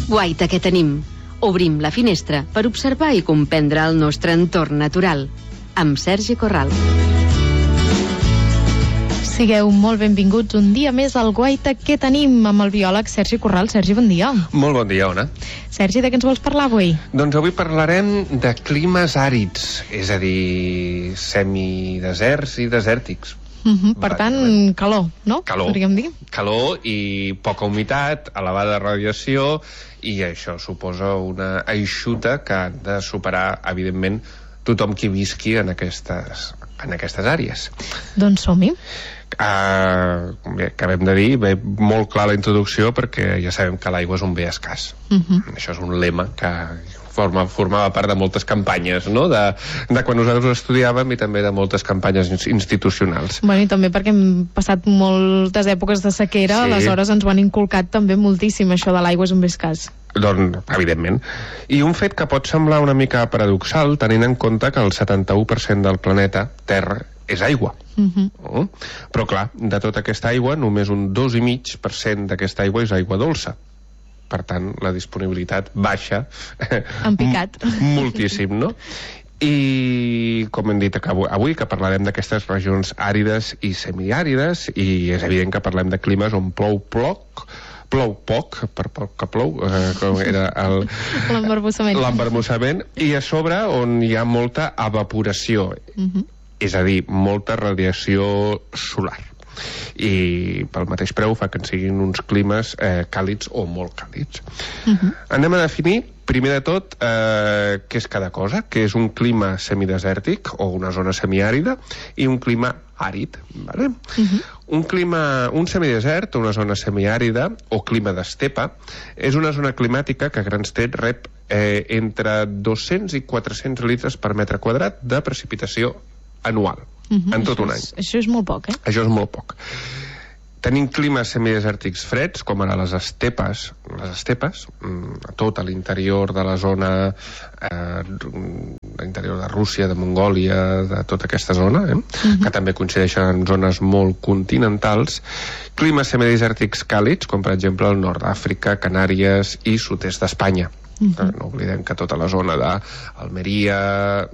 Guaita, què tenim? Obrim la finestra per observar i comprendre el nostre entorn natural. Amb Sergi Corral. Sigueu molt benvinguts un dia més al Guaita que tenim amb el biòleg Sergi Corral. Sergi, bon dia. Molt bon dia, Ona. Sergi, de què ens vols parlar avui? Doncs avui parlarem de climes àrids, és a dir, semideserts i desèrtics. Per tant, calor, no? Calor. Podríem dir. Calor i poca humitat, elevada radiació, i això suposa una eixuta que ha de superar, evidentment, tothom qui visqui en aquestes àrees. Doncs som-hi. Bé, acabem de dir, ve molt clar la introducció perquè ja sabem que l'aigua és un bé escàs. Això és un lema que formava part de moltes campanyes, no? De quan nosaltres ho estudiàvem i també de moltes campanyes institucionals. Bueno, i també perquè hem passat moltes èpoques de sequera, Sí. Aleshores ens ho han inculcat també moltíssim, això de l'aigua és un bé escàs. Doncs, evidentment. I un fet que pot semblar una mica paradoxal, tenint en compte que el 71% del planeta Terra és aigua. Però clar, de tota aquesta aigua, només un 2,5% d'aquesta aigua és aigua dolça. Per tant, la disponibilitat baixa En picat. moltíssim, no? I com hem dit avui, que parlarem d'aquestes regions àrides i semiàrides, i és evident que parlem de climes on plou poc, per poc que plou, com era l'embarbussament, i a sobre on hi ha molta evaporació, és a dir, molta radiació solar. I pel mateix preu fa que en siguin uns climes càlids o molt càlids. Anem a definir, primer de tot, què és cada cosa, que és un clima semidesèrtic o una zona semiàrida i un clima àrid, vale? Un semidesert o una zona semiàrida o clima d'estepa és una zona climàtica que a grans trets rep entre 200 i 400 litres per metre quadrat de precipitació anual, en tot un any. Això és molt poc, Això és molt poc. Tenim climes semidesèrtics freds, com ara les estepes, a tot l'interior de la zona, l'interior de Rússia, de Mongòlia, de tota aquesta zona, que també coincideixen en zones molt continentals. Climes semidesèrtics càlids, com per exemple el nord d'Àfrica, Canàries i sud-est d'Espanya. No oblidem que tota la zona d'Almeria,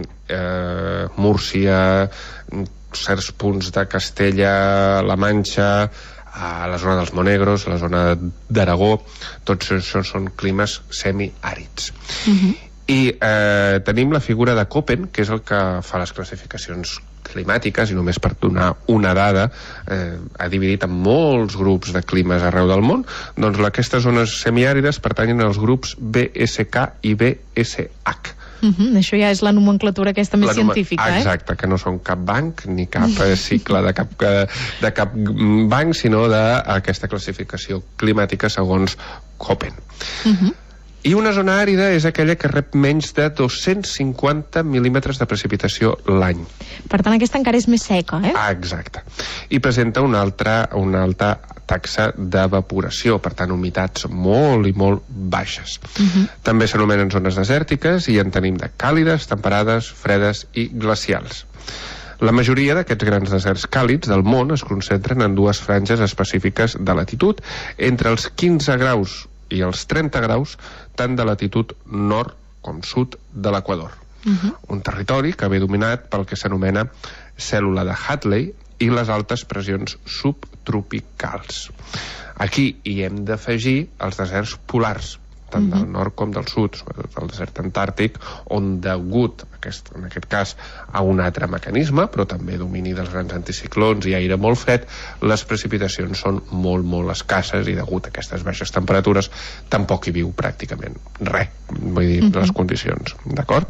Múrcia, certs punts de Castella, la Manxa, a la zona dels Monegros, la zona d'Aragó, tots això són climes semiàrids. I tenim la figura de Köppen, que és el que fa les classificacions climàtiques, i només per donar una dada, ha dividit en molts grups de climes arreu del món. Doncs aquestes zones semiàrides pertanyen als grups BSK i BSH. Això ja és la nomenclatura aquesta més científica, Exacte, que no són cap banc ni cap cicle de cap banc, sinó d'aquesta classificació climàtica segons Köppen. I una zona àrida és aquella que rep menys de 250 mil·límetres de precipitació l'any. Per tant, aquesta encara és més seca, Exacte. I presenta una alta taxa d'evaporació, per tant, humitats molt i molt baixes. També s'anomenen zones desèrtiques i en tenim de càlides, temperades, fredes i glacials. La majoria d'aquests grans deserts càlids del món es concentren en dues franges específiques de latitud, entre els 15 graus i els 30 graus, tant de latitud nord com sud de l'Equador. Un territori que ve dominat pel que s'anomena cèl·lula de Hadley i les altes pressions subtropicals. Aquí hi hem d'afegir els deserts polars, tant del nord com del sud, sobretot el desert antàrtic, on degut, en aquest cas, a un altre mecanisme, però també domini dels grans anticiclons i aire molt fred, les precipitacions són molt, molt escasses i degut a aquestes baixes temperatures tampoc hi viu pràcticament res, vull dir, les condicions, d'acord?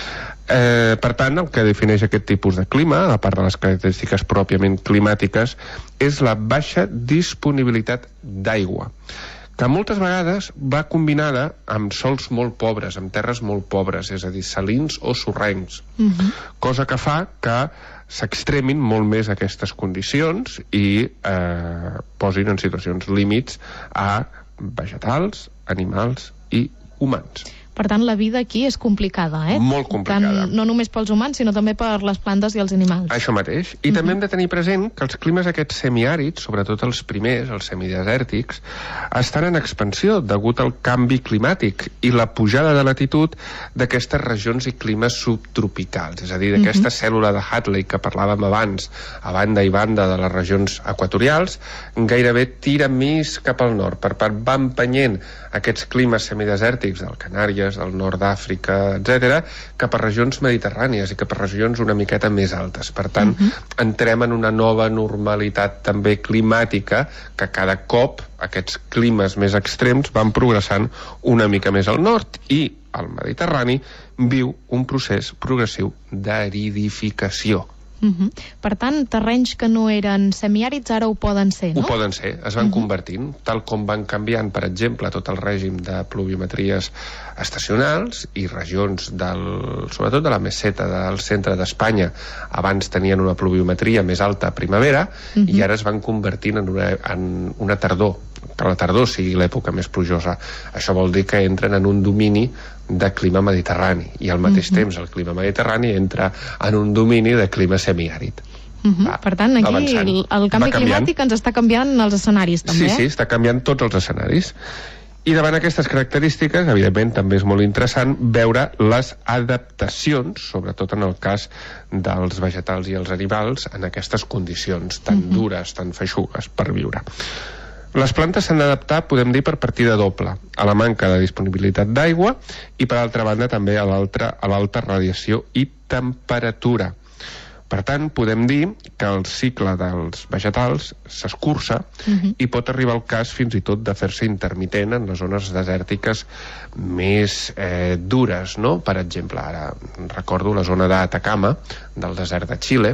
Per tant, el que defineix aquest tipus de clima, a part de les característiques pròpiament climàtiques, és la baixa disponibilitat d'aigua, que moltes vegades va combinada amb sòls molt pobres, amb terres molt pobres, és a dir, salins o sorrencs, cosa que fa que s'extremin molt més aquestes condicions i posin en situacions límits a vegetals, animals i humans. Per tant, la vida aquí és complicada, Molt complicada. Tant, no només pels humans, sinó també per les plantes i els animals. Això mateix. I també hem de tenir present que els climes aquests semiàrids, sobretot els primers, els semidesèrtics, estan en expansió degut al canvi climàtic i la pujada de latitud d'aquestes regions i climes subtropicals. És a dir, d'aquesta cèl·lula de Hadley que parlàvem abans, a banda i banda de les regions equatorials, gairebé tira més cap al nord. Per part, va empenyent aquests climes semidesèrtics del Canàries, del nord d'Àfrica, etc., cap a regions mediterrànies i cap a regions una miqueta més altes. Per tant, entrem en una nova normalitat també climàtica, que cada cop aquests climes més extrems van progressant una mica més al nord, i el Mediterrani viu un procés progressiu d'aridificació. Per tant, terrenys que no eren semiàrids ara ho poden ser, no? Ho poden ser, es van convertint, tal com van canviant, per exemple, tot el règim de pluviometries estacionals i regions sobretot de la meseta del centre d'Espanya. Abans tenien una pluviometria més alta a primavera i ara es van convertint en una tardor, que la tardor sigui l'època més plujosa. Això vol dir que entren en un domini de clima mediterrani, i al mateix temps el clima mediterrani entra en un domini de clima semiàrid. Per tant, aquí el canvi climàtic ens està canviant els escenaris, també. Sí, està canviant tots els escenaris. I davant aquestes característiques, evidentment, també és molt interessant veure les adaptacions, sobretot en el cas dels vegetals i els animals, en aquestes condicions tan dures, tan feixugues per viure. Les plantes s'han d'adaptar, podem dir, per partida doble, a la manca de disponibilitat d'aigua i, per altra banda, també a l'alta radiació i temperatura. Per tant, podem dir que el cicle dels vegetals s'escurça i pot arribar al cas fins i tot de fer-se intermitent en les zones desèrtiques més dures, no? Per exemple, ara recordo la zona d'Atacama, del desert de Xile,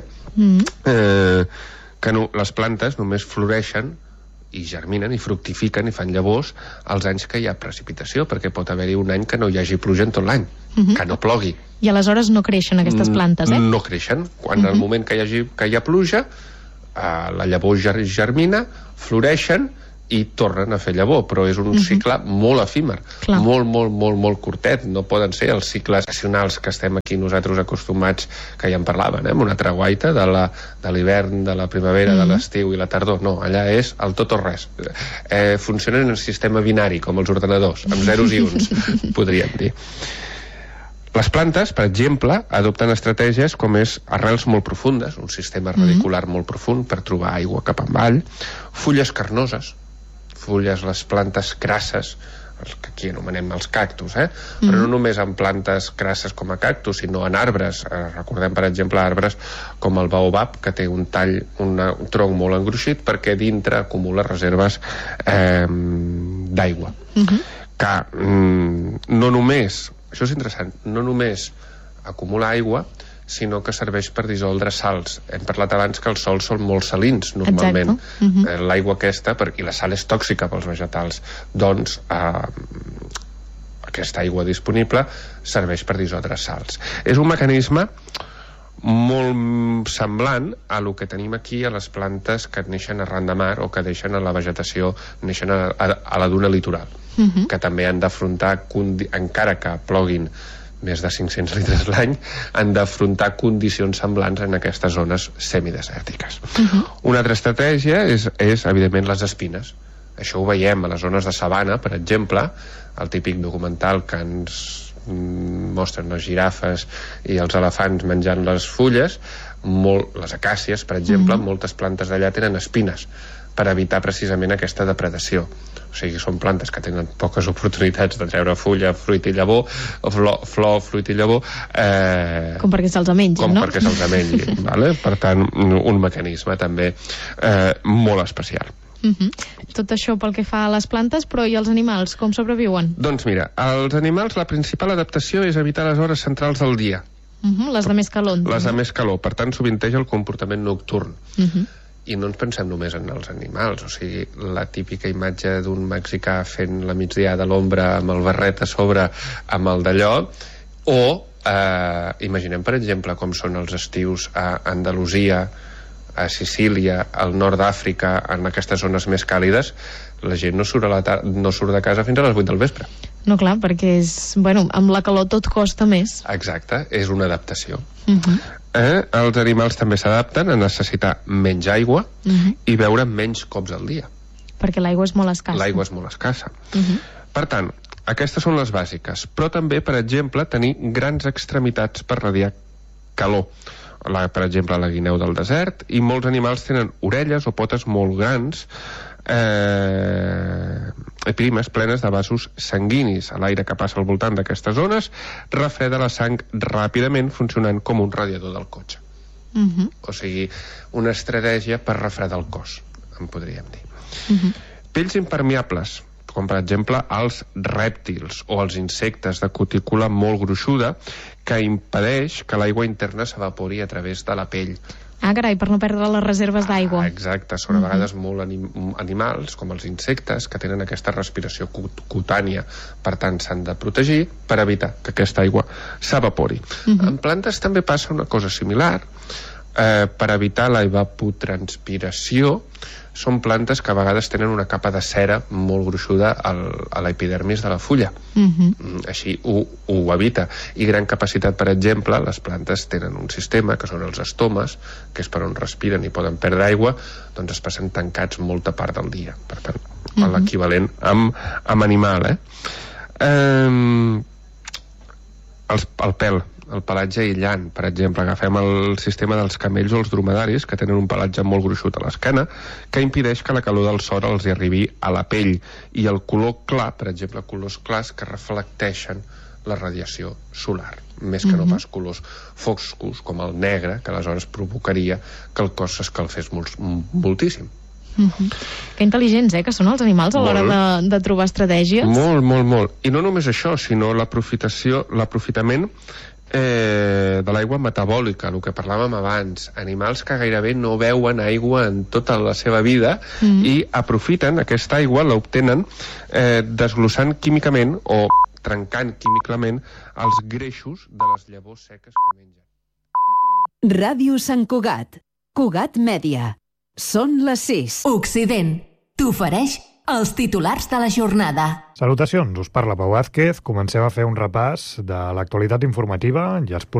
que les plantes només floreixen i germinen i fructifiquen i fan llavors els anys que hi ha precipitació, perquè pot haver-hi un any que no hi hagi pluja en tot l'any, que no plogui. I aleshores no creixen aquestes plantes, No creixen. Quan al moment que hi ha pluja, la llavor germina, floreixen i tornen a fer llavor, però és un cicle molt efímer, molt curtet. No poden ser els cicles estacionals que estem aquí nosaltres acostumats, que ja en parlaven, amb una treguaita de l'hivern, de la primavera, de l'estiu i la tardor. No, allà és el tot o res. Funcionen en un sistema binari, com els ordenadors, amb zeros i uns, podríem dir. Les plantes, per exemple, adopten estratègies com és arrels molt profundes, un sistema radicular molt profund per trobar aigua cap avall, fulles carnoses, les plantes crasses, els que aquí anomenem els cactus, però no només en plantes crasses com a cactus, sinó en arbres. Recordem, per exemple, arbres com el baobab, que té un tall, un tronc molt engruixit, perquè dintre acumula reserves d'aigua. Que no només, això és interessant, no només acumula aigua, sinó que serveix per dissoldre sals. Hem parlat abans que els sols són molt salins, normalment. L'aigua aquesta, i la sal és tòxica pels vegetals, doncs aquesta aigua disponible serveix per dissoldre sals. És un mecanisme molt semblant a lo que tenim aquí a les plantes que neixen arran de mar o que deixen a la vegetació, neixen a la duna litoral, que també han d'afrontar, encara que ploguin més de 500 litres l'any, han d'afrontar condicions semblants en aquestes zones semidesèrtiques. Una altra estratègia és, evidentment, les espines. Això ho veiem a les zones de sabana, per exemple, el típic documental que ens mostren les girafes i els elefants menjant les fulles, les acàcies, per exemple, moltes plantes d'allà tenen espines per evitar precisament aquesta depredació. O sigui, són plantes que tenen poques oportunitats de treure fulla, fruit i llavor, flor, fruit i llavor... Com perquè se'ls mengin, no? Com perquè se'ls mengin, vale? Per tant, un mecanisme també molt especial. Tot això pel que fa a les plantes, però i els animals, com sobreviuen? Doncs mira, els animals, la principal adaptació és evitar les hores centrals del dia. Les de més calor. Les de més calor, per tant, sovinteja el comportament nocturn. I no ens pensem només en els animals, o sigui, la típica imatge d'un mexicà fent la migdiada a l'ombra amb el barret a sobre, amb el d'allò, o imaginem, per exemple, com són els estius a Andalusia, a Sicília, al nord d'Àfrica, en aquestes zones més càlides, la gent no surt de casa fins a les 8 del vespre. No, clar, perquè amb la calor tot costa més. Exacte, és una adaptació. Els animals també s'adapten a necessitar menys aigua i beure menys cops al dia. Perquè l'aigua és molt escassa. L'aigua és molt escassa. Per tant, aquestes són les bàsiques, però també, per exemple, tenir grans extremitats per radiar calor. Per exemple, la guineu del desert, i molts animals tenen orelles o potes molt grans i primes plenes de vasos sanguinis. L'aire que passa al voltant d'aquestes zones refreda la sang ràpidament, funcionant com un radiador del cotxe. O sigui, una estratègia per refredar el cos, en podríem dir. Pells impermeables, com per exemple els rèptils o els insectes de cutícula molt gruixuda, que impedeix que l'aigua interna s'evapori a través de la pell. Carai, per no perdre les reserves d'aigua. Exacte, són a vegades molt animals, com els insectes, que tenen aquesta respiració cutània, per tant s'han de protegir per evitar que aquesta aigua s'evapori. En plantes també passa una cosa similar. Per evitar la evapotranspiració, són plantes que a vegades tenen una capa de cera molt gruixuda a l'epidermis de la fulla. Així ho evita. I gran capacitat, per exemple, les plantes tenen un sistema, que són els estomes, que és per on respiren i poden perdre aigua, doncs es passen tancats molta part del dia. Per tant, l'equivalent amb animal. El pèl, el pelatge aïllant, per exemple, agafem el sistema dels camells o els dromedaris, que tenen un pelatge molt gruixut a l'esquena, que impedeix que la calor del sol els arribi a la pell, i el color clar, per exemple, colors clars que reflecteixen la radiació solar, més que no pas colors foscos, com el negre, que aleshores provocaria que el cos s'escalfés moltíssim. Que intel·ligents, que són els animals a l'hora de trobar estratègies. Molt. I no només això, sinó l'aprofitament de l'aigua metabòlica, el que parlàvem abans. Animals que gairebé no beuen aigua en tota la seva vida i aprofiten aquesta aigua, l'obtenen desglossant químicament o trencant químicament els greixos de les llavors seques que mengen. Ràdio Sant Cugat. Cugat Mèdia. Són les 6. Occident t'ofereix els titulars de la jornada. Salutacions, us parla Pau Vázquez. Comencem a fer un repàs de l'actualitat informativa i els